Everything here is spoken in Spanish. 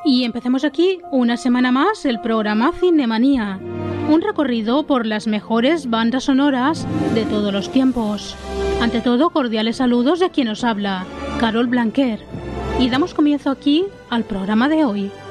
Y empecemos aquí una semana más el programa Cinemanía, un recorrido por las mejores bandas sonoras de todos los tiempos. Ante todo, cordiales saludos de quien os habla, Carol Blanquer. Y damos comienzo aquí al programa de hoy.